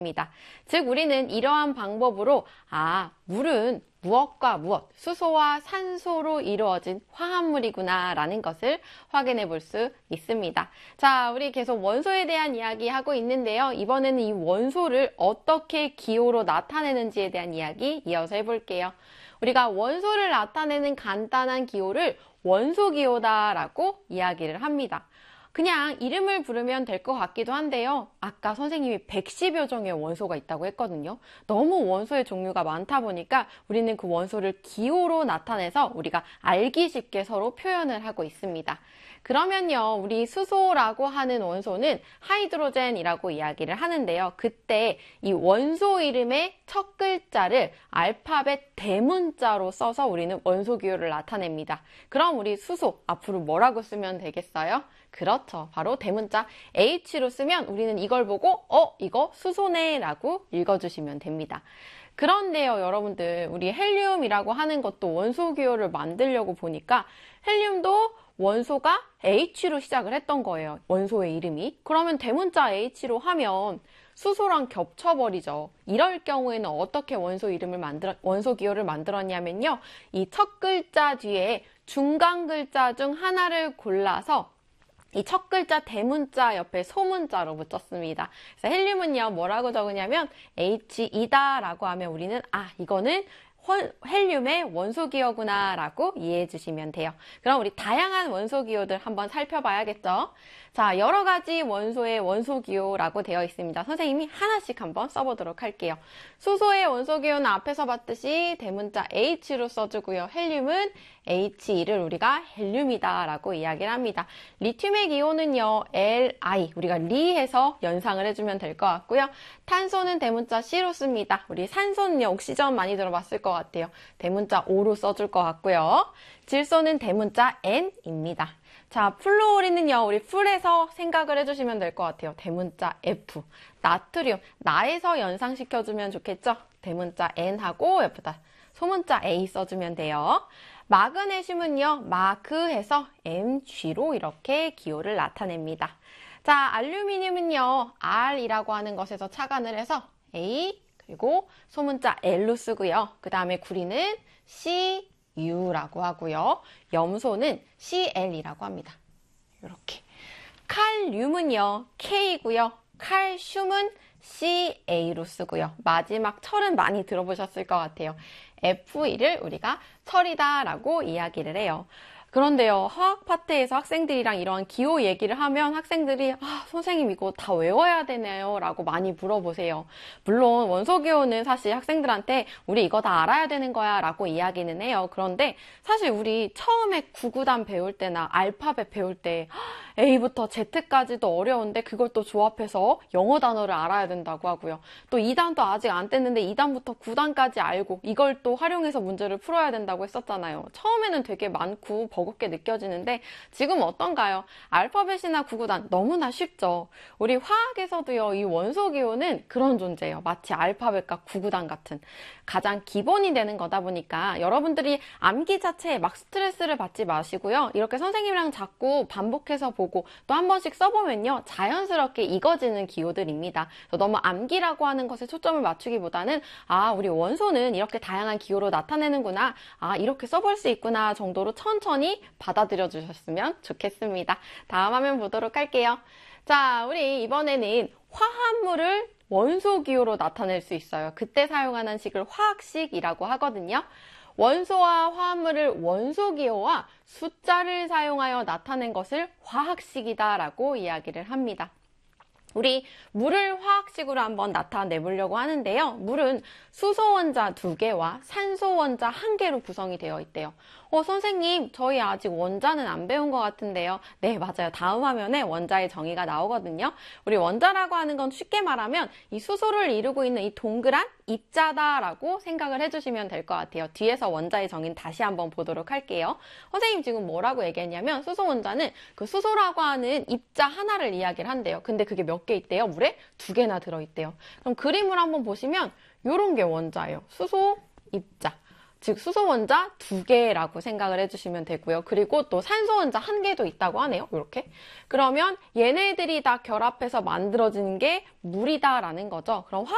즉 우리는 이러한 방법으로 물은 무엇과 무엇, 수소와 산소로 이루어진 화합물이구나 라는 것을 확인해 볼 수 있습니다. 자, 우리 계속 원소에 대한 이야기 하고 있는데요. 이번에는 이 원소를 어떻게 기호로 나타내는지에 대한 이야기 이어서 해볼게요. 우리가 원소를 나타내는 간단한 기호를 원소기호다라고 이야기를 합니다. 그냥 이름을 부르면 될 것 같기도 한데요. 아까 선생님이 110여 종의 원소가 있다고 했거든요. 너무 원소의 종류가 많다 보니까 우리는 그 원소를 기호로 나타내서 우리가 알기 쉽게 서로 표현을 하고 있습니다. 그러면요, 우리 수소라고 하는 원소는 하이드로젠이라고 이야기를 하는데요. 그때 이 원소 이름의 첫 글자를 알파벳 대문자로 써서 우리는 원소 기호를 나타냅니다. 그럼 우리 수소 앞으로 뭐라고 쓰면 되겠어요? 그렇죠. 바로 대문자 H로 쓰면 우리는 이걸 보고 이거 수소네 라고 읽어주시면 됩니다. 그런데요, 여러분들, 우리 헬륨이라고 하는 것도 원소 기호를 만들려고 보니까 헬륨도 원소가 H로 시작을 했던 거예요. 원소의 이름이. 그러면 대문자 H로 하면 수소랑 겹쳐버리죠. 이럴 경우에는 어떻게 원소 기호를 만들었냐면요. 이 첫 글자 뒤에 중간 글자 중 하나를 골라서 이 첫 글자 대문자 옆에 소문자로 붙였습니다. 그래서 헬륨은요, 뭐라고 적으냐면 He2다 라고 하면 우리는 이거는 헬륨의 원소기호구나 라고 이해해 주시면 돼요. 그럼 우리 다양한 원소기호들 한번 살펴봐야겠죠? 자, 여러 가지 원소의 원소기호라고 되어 있습니다. 선생님이 하나씩 한번 써보도록 할게요. 수소의 원소기호는 앞에서 봤듯이 대문자 H로 써주고요. 헬륨은 He2를 우리가 헬륨이다 라고 이야기를 합니다. 리튬의 기호는요, Li, 우리가 리 해서 연상을 해주면 될 것 같고요. 탄소는 대문자 C로 씁니다. 우리 산소는요, 옥시전 많이 들어봤을 것 같아요. 대문자 O로 써줄 것 같고요. 질소는 대문자 N입니다. 자, 플루오린은요, 우리 풀에서 생각을 해주시면 될 것 같아요. 대문자 F. 나트륨, 나에서 연상시켜주면 좋겠죠? 대문자 N하고 옆에다 소문자 A 써주면 돼요. 마그네슘은요, 마그해서 Mg로 이렇게 기호를 나타냅니다. 자, 알루미늄은요, R이라고 하는 것에서 착안을 해서 A, 그리고 소문자 L로 쓰고요. 그 다음에 구리는 Cu라고 하고요. 염소는 Cl이라고 합니다. 이렇게. 칼륨은요, K고요. 칼슘은 CA로 쓰고요. 마지막 철은 많이 들어보셨을 것 같아요. Fe 를 우리가 철이다라고 이야기를 해요. 그런데요, 화학 파트에서 학생들이랑 이러한 기호 얘기를 하면 학생들이 선생님 이거 다 외워야 되나요? 라고 많이 물어보세요. 물론 원소 기호는 사실 학생들한테 우리 이거 다 알아야 되는 거야 라고 이야기는 해요. 그런데 사실 우리 처음에 구구단 배울 때나 알파벳 배울 때 A부터 Z까지도 어려운데 그걸 또 조합해서 영어 단어를 알아야 된다고 하고요. 또 2단도 아직 안 뗐는데 2단부터 9단까지 알고 이걸 또 활용해서 문제를 풀어야 된다고 했었잖아요. 처음에는 되게 많고 버겁게 느껴지는데 지금 어떤가요? 알파벳이나 구구단 너무나 쉽죠. 우리 화학에서도요, 이 원소 기호는 그런 존재예요. 마치 알파벳과 구구단 같은 가장 기본이 되는 거다 보니까 여러분들이 암기 자체에 막 스트레스를 받지 마시고요. 이렇게 선생님이랑 자꾸 반복해서 보고 또 한 번씩 써보면요, 자연스럽게 익어지는 기호들입니다. 너무 암기라고 하는 것에 초점을 맞추기보다는 우리 원소는 이렇게 다양한 기호로 나타내는구나, 이렇게 써볼 수 있구나 정도로 천천히 받아들여 주셨으면 좋겠습니다. 다음 화면 보도록 할게요. 자, 우리 이번에는 화합물을 원소 기호로 나타낼 수 있어요. 그때 사용하는 식을 화학식이라고 하거든요. 원소와 화합물을 원소 기호와 숫자를 사용하여 나타낸 것을 화학식이다 라고 이야기를 합니다. 우리 물을 화학식으로 한번 나타내 보려고 하는데요. 물은 수소 원자 2개와 산소 원자 1개로 구성이 되어 있대요. 선생님, 저희 아직 원자는 안 배운 것 같은데요. 네, 맞아요. 다음 화면에 원자의 정의가 나오거든요. 우리 원자라고 하는 건 쉽게 말하면 이 수소를 이루고 있는 이 동그란 입자다라고 생각을 해주시면 될 것 같아요. 뒤에서 원자의 정의는 다시 한번 보도록 할게요. 선생님 지금 뭐라고 얘기했냐면 수소 원자는 그 수소라고 하는 입자 하나를 이야기를 한대요. 근데 그게 몇 개 있대요? 물에 2개나 들어있대요. 그럼 그림을 한번 보시면 이런 게 원자예요. 수소 입자. 즉 수소 원자 2개라고 생각을 해주시면 되고요. 그리고 또 산소 원자 1개도 있다고 하네요. 이렇게. 그러면 얘네들이 다 결합해서 만들어지는 게 물이다라는 거죠. 그럼